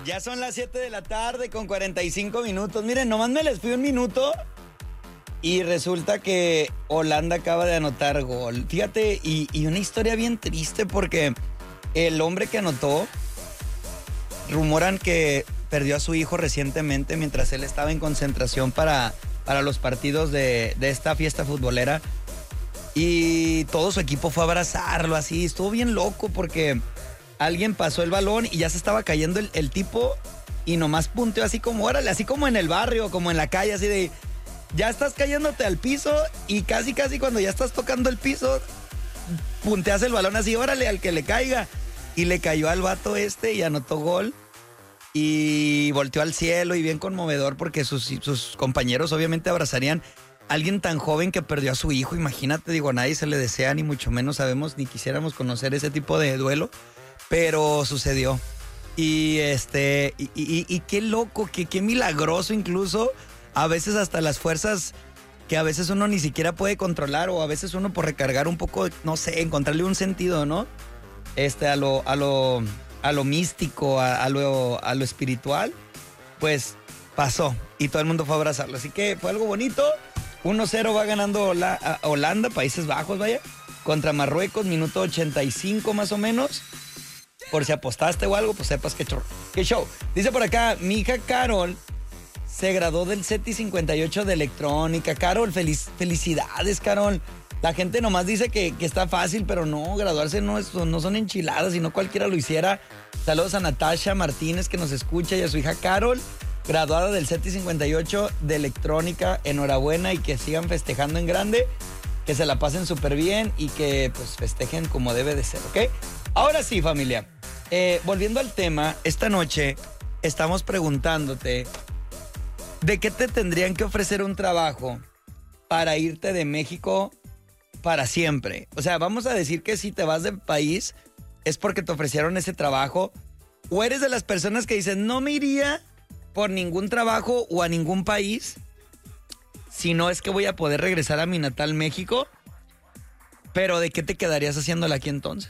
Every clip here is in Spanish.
Ya son las 7 de la tarde con 45 minutos. Miren, nomás me les fui un minuto y resulta que Holanda acaba de anotar gol. Fíjate, y una historia bien triste porque el hombre que anotó, rumoran que perdió a su hijo recientemente mientras él estaba en concentración para los partidos de esta fiesta futbolera. Y todo su equipo fue a abrazarlo así. Estuvo bien loco porque alguien pasó el balón y ya se estaba cayendo el tipo y nomás punteó así como, órale, así como en el barrio, como en la calle, así de, ya estás cayéndote al piso y casi cuando ya estás tocando el piso, punteas el balón así, órale, al que le caiga. Y le cayó al vato y anotó gol y volteó al cielo y bien conmovedor porque sus compañeros obviamente abrazarían a alguien tan joven que perdió a su hijo. Imagínate, digo, a nadie se le desea, ni mucho menos sabemos, ni quisiéramos conocer ese tipo de duelo. Pero sucedió. Y qué loco, qué milagroso incluso. A veces hasta las fuerzas que a veces uno ni siquiera puede controlar, o a veces uno por recargar un poco, no sé, encontrarle un sentido, ¿no? A lo místico, a lo espiritual, pues pasó. Y todo el mundo fue a abrazarlo. Así que fue algo bonito. 1-0 va ganando Holanda, Países Bajos, vaya, contra Marruecos, minuto 85 más o menos. Por si apostaste o algo, pues sepas qué show. Dice por acá, mi hija Carol se graduó del CETI 58 de electrónica. Carol, felicidades, Carol. La gente nomás dice que está fácil, pero no, graduarse no son enchiladas, sino cualquiera lo hiciera. Saludos a Natasha Martínez, que nos escucha, y a su hija Carol, graduada del CETI 58 de electrónica. Enhorabuena y que sigan festejando en grande, que se la pasen súper bien y que pues festejen como debe de ser, ¿ok? Ahora sí, familia. Volviendo al tema, esta noche estamos preguntándote ¿de qué te tendrían que ofrecer un trabajo para irte de México para siempre? O sea, vamos a decir que si te vas del país es porque te ofrecieron ese trabajo, o eres de las personas que dicen no me iría por ningún trabajo o a ningún país si no es que voy a poder regresar a mi natal México. Pero ¿de qué te quedarías haciéndola aquí entonces?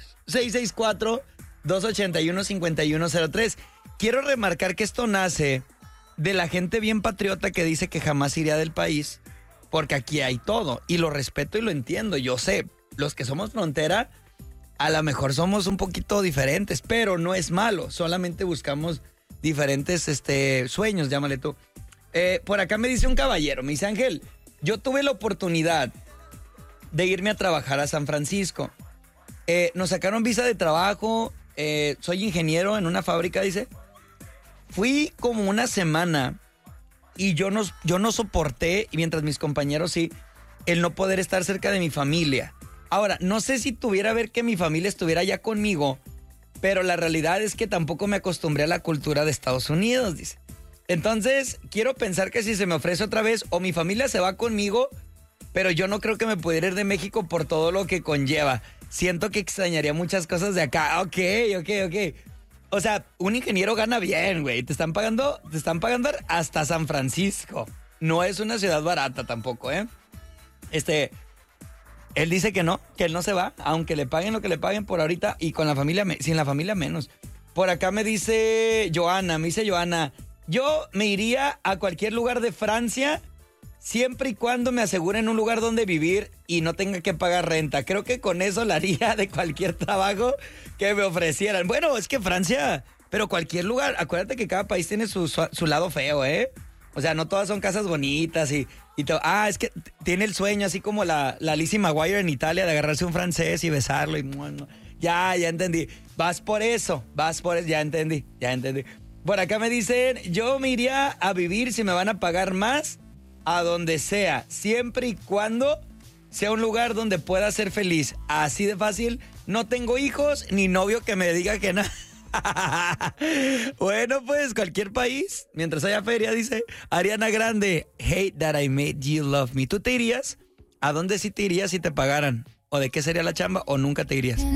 664-281-5103. Quiero remarcar que esto nace de la gente bien patriota que dice que jamás iría del país porque aquí hay todo. Y lo respeto y lo entiendo. Yo sé, los que somos frontera, a lo mejor somos un poquito diferentes, pero no es malo. Solamente buscamos diferentes sueños, llámale tú. Por acá me dice un caballero, me dice Ángel, yo tuve la oportunidad de irme a trabajar a San Francisco. Nos sacaron visa de trabajo, soy ingeniero en una fábrica, dice. Fui como una semana y yo no soporté, y mientras mis compañeros sí, el no poder estar cerca de mi familia. Ahora, no sé si tuviera ver que mi familia estuviera ya conmigo, pero la realidad es que tampoco me acostumbré a la cultura de Estados Unidos, dice. Entonces, quiero pensar que si se me ofrece otra vez, o mi familia se va conmigo, pero yo no creo que me pudiera ir de México por todo lo que conlleva. Siento que extrañaría muchas cosas de acá. Ok. O sea, un ingeniero gana bien, güey. Te están pagando hasta San Francisco. No es una ciudad barata tampoco, ¿eh? Él dice que no, que él no se va, aunque le paguen lo que le paguen por ahorita, y con la familia, sin la familia menos. Por acá me dice Joana, yo me iría a cualquier lugar de Francia siempre y cuando me aseguren un lugar donde vivir y no tenga que pagar renta. Creo que con eso la haría de cualquier trabajo que me ofrecieran. Bueno, es que Francia, pero cualquier lugar. Acuérdate que cada país tiene su lado feo, ¿eh? O sea, no todas son casas bonitas y todo. Es que tiene el sueño, así como la Lizzie McGuire en Italia, de agarrarse un francés y besarlo. Ya entendí. Vas por eso, ya entendí. Por acá me dicen, yo me iría a vivir, si me van a pagar más, a donde sea, siempre y cuando sea un lugar donde pueda ser feliz. Así de fácil. No tengo hijos ni novio que me diga que no. Bueno, pues cualquier país, mientras haya feria, dice Ariana Grande. Hate that I made you love me. ¿Tú te irías? ¿A dónde sí te irías si te pagaran? ¿O de qué sería la chamba? ¿O nunca te irías?